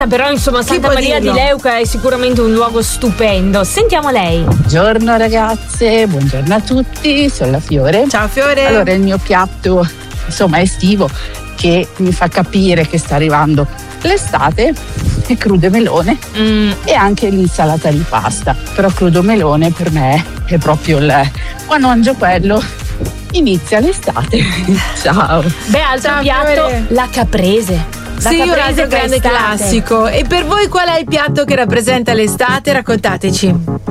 Però insomma Santa Maria di Leuca è sicuramente un luogo stupendo. Sentiamo lei. Buongiorno ragazze, buongiorno a tutti, sono la Fiore. Ciao Fiore. Allora, il mio piatto insomma estivo che mi fa capire che sta arrivando l'estate è crudo melone e anche l'insalata di pasta. Però crudo melone per me è proprio quando mangio quello inizia l'estate. Ciao. Beh, altro piatto, Fiore. la caprese. Sì, un altro grande classico. E per voi qual è il piatto che rappresenta l'estate? Raccontateci.